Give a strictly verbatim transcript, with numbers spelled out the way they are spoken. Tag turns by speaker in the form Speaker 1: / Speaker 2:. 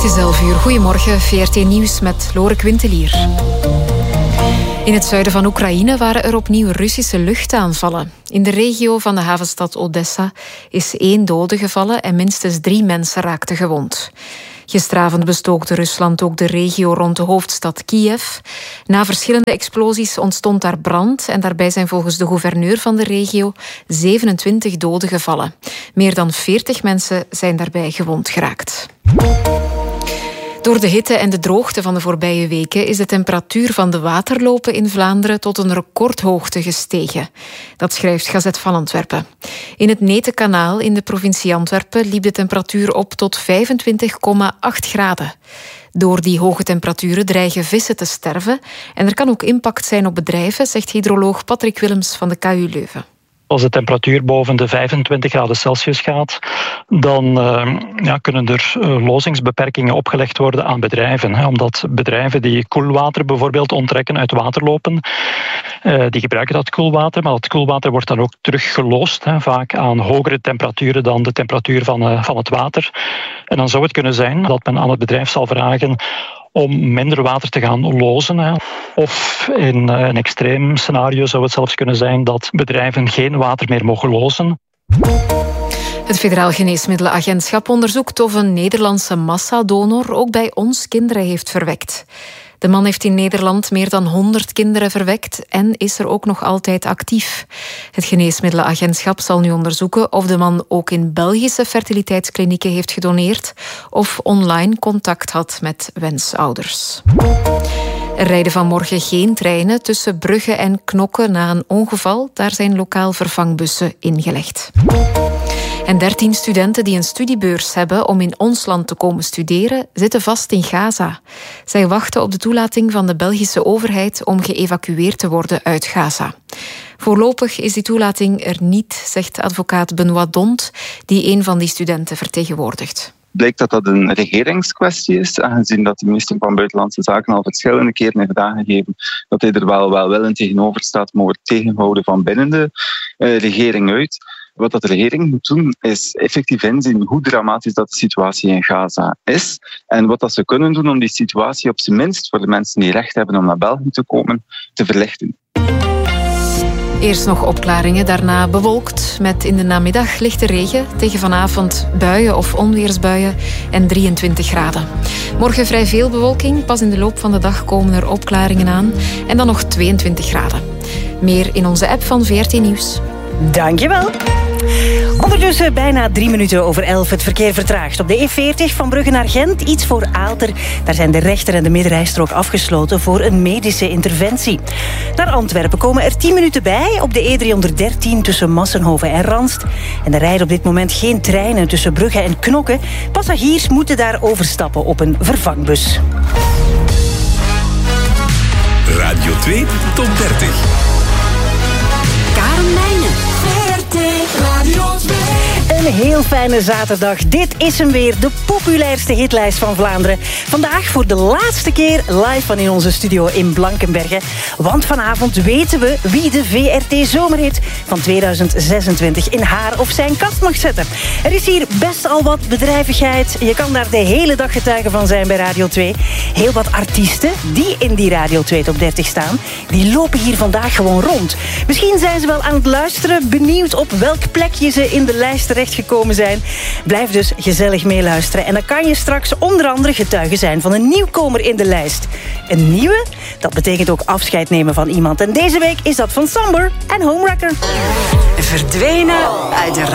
Speaker 1: Het is elf uur. Goedemorgen, V R T Nieuws met Lore Quintelier. In het zuiden van Oekraïne waren er opnieuw Russische luchtaanvallen. In de regio van de havenstad Odessa is één dode gevallen en minstens drie mensen raakten gewond. Gisteravond bestookte Rusland ook de regio rond de hoofdstad Kiev. Na verschillende explosies ontstond daar brand en daarbij zijn volgens de gouverneur van de regio zevenentwintig doden gevallen. Meer dan veertig mensen zijn daarbij gewond geraakt. Door de hitte en de droogte van de voorbije weken is de temperatuur van de waterlopen in Vlaanderen tot een recordhoogte gestegen. Dat schrijft Gazet van Antwerpen. In het Netenkanaal in de provincie Antwerpen liep de temperatuur op tot vijfentwintig komma acht graden. Door die hoge temperaturen dreigen vissen te sterven en er kan ook impact zijn op bedrijven, zegt hydroloog Patrick Willems van de K U Leuven.
Speaker 2: Als de temperatuur boven de vijfentwintig graden Celsius gaat, dan uh, ja, kunnen er uh, lozingsbeperkingen opgelegd worden aan bedrijven. Hè, omdat bedrijven die koelwater bijvoorbeeld onttrekken uit waterlopen, uh, die gebruiken dat koelwater, maar dat koelwater wordt dan ook teruggeloosd, hè, vaak aan hogere temperaturen dan de temperatuur van, uh, van het water. En dan zou het kunnen zijn dat men aan het bedrijf zal vragen om minder water te gaan lozen. Hè. Of in een extreem scenario zou het zelfs kunnen zijn dat bedrijven geen water meer mogen lozen.
Speaker 1: Het Federaal Geneesmiddelenagentschap onderzoekt of een Nederlandse massadonor ook bij ons kinderen heeft verwekt. De man heeft in Nederland meer dan honderd kinderen verwekt en is er ook nog altijd actief. Het Geneesmiddelenagentschap zal nu onderzoeken of de man ook in Belgische fertiliteitsklinieken heeft gedoneerd of online contact had met wensouders. Er rijden vanmorgen geen treinen tussen Brugge en Knokke na een ongeval. Daar zijn lokaal vervangbussen ingelegd. En dertien studenten die een studiebeurs hebben om in ons land te komen studeren, zitten vast in Gaza. Zij wachten op de toelating van de Belgische overheid om geëvacueerd te worden uit Gaza. Voorlopig is die toelating er niet, zegt advocaat Benoit Dont, die een van die studenten vertegenwoordigt.
Speaker 3: Blijkt dat dat een regeringskwestie is, aangezien dat de minister van Buitenlandse Zaken al verschillende keren heeft aangegeven dat hij er wel welwillend tegenover staat, maar het tegenhouden van binnen de uh, regering uit. Wat dat de regering moet doen, is effectief inzien hoe dramatisch dat de situatie in Gaza is en wat dat ze kunnen doen om die situatie op zijn minst voor de mensen die recht hebben om naar België te komen, te verlichten.
Speaker 1: Eerst nog opklaringen, daarna bewolkt met in de namiddag lichte regen. Tegen vanavond buien of onweersbuien en drieëntwintig graden. Morgen vrij veel bewolking, pas in de loop van de dag komen er opklaringen aan. En dan nog tweeëntwintig graden. Meer in onze app van V R T Nieuws.
Speaker 4: Dankjewel. Ondertussen bijna drie minuten over elf. Het verkeer vertraagt op de E veertig van Brugge naar Gent. Iets voor Aalter. Daar zijn de rechter- en de middenrijstrook afgesloten voor een medische interventie. Naar Antwerpen komen er tien minuten bij op de E driehonderddertien tussen Massenhoven en Ranst. En er rijden op dit moment geen treinen tussen Brugge en Knokke. Passagiers moeten daar overstappen op een vervangbus.
Speaker 5: Radio twee Top dertig.
Speaker 6: Karen Meijnen. Radio twee.
Speaker 4: Een heel fijne zaterdag. Dit is hem weer, de populairste hitlijst van Vlaanderen. Vandaag voor de laatste keer live van in onze studio in Blankenberge. Want vanavond weten we wie de V R T Zomerhit van tweeduizend zesentwintig in haar of zijn kast mag zetten. Er is hier best al wat bedrijvigheid. Je kan daar de hele dag getuige van zijn bij Radio twee. Heel wat artiesten die in die Radio twee Top dertig staan, die lopen hier vandaag gewoon rond. Misschien zijn ze wel aan het luisteren, benieuwd op welk plekje ze in de lijst terechtgekomen zijn. Blijf dus gezellig meeluisteren. En dan kan je straks onder andere getuige zijn van een nieuwkomer in de lijst. Een nieuwe? Dat betekent ook afscheid nemen van iemand. En deze week is dat van Samber en Homewrecker.
Speaker 6: Verdwenen uit de